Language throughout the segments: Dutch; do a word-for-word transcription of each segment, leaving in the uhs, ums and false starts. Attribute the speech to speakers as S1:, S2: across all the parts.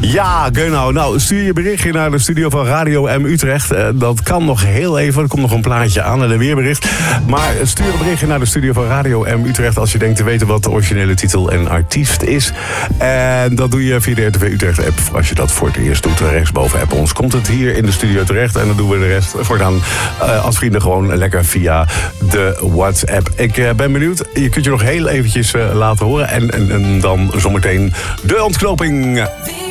S1: Ja, genau. Nou, stuur je berichtje naar de studio van Radio M Utrecht. Uh, dat kan nog heel even. Er komt nog een plaatje aan en een weerbericht. Maar stuur een berichtje naar de studio van Radio M Utrecht als je denkt te weten wat de originele titel en artiest is. En dat doe je via de R T V Utrecht app. Als je dat voor het eerst doet, rechtsboven app ons, komt het hier in de studio terecht. En dan doen we de rest voortaan uh, als vrienden gewoon lekker via de WhatsApp. Ik uh, ben benieuwd. Je kunt je nog heel eventjes uh, laten horen. En, en, en dan zometeen de ontknoping.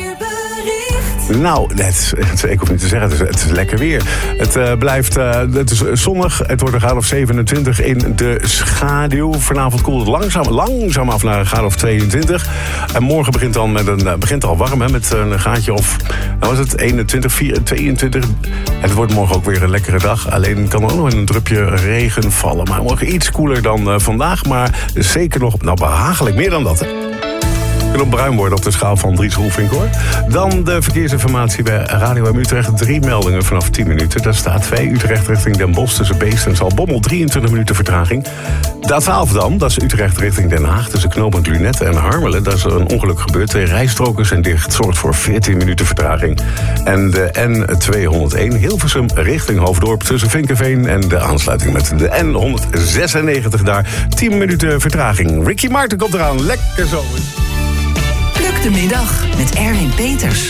S1: Nou, het, het, ik hoef niet te zeggen, het is, het is lekker weer. Het uh, blijft, uh, het is zonnig, het wordt een graad of zevenentwintig in de schaduw. Vanavond koelt het langzaam, langzaam af naar een graad of tweeëntwintig. En morgen begint, dan met een, uh, begint al warm, hè, met een gaatje of, nou was het, eenentwintig, vierentwintig, tweeëntwintig. En het wordt morgen ook weer een lekkere dag. Alleen kan er ook nog een drupje regen vallen. Maar morgen iets koeler dan uh, vandaag, maar zeker nog, nou behagelijk, meer dan dat, hè. Het kan op bruin worden op de schaal van Dries Roelvink, hoor. Dan de verkeersinformatie bij Radio M Utrecht. Drie meldingen vanaf tien minuten. Daar staat twee Utrecht richting Den Bosch tussen Beest en Zaltbommel. drieëntwintig minuten vertraging. De A twaalf dan, dat is Utrecht richting Den Haag. Tussen knooppunt Lunette en Harmelen. Daar is een ongeluk gebeurd. Twee rijstroken zijn dicht. Zorgt voor veertien minuten vertraging. En de N tweehonderdéén Hilversum richting Hoofddorp. Tussen Vinkenveen en de aansluiting met de N honderdzesennegentig. Daar tien minuten vertraging. Ricky Martin komt eraan. Lekker zo.
S2: Pluk de middag met Erwin Peters.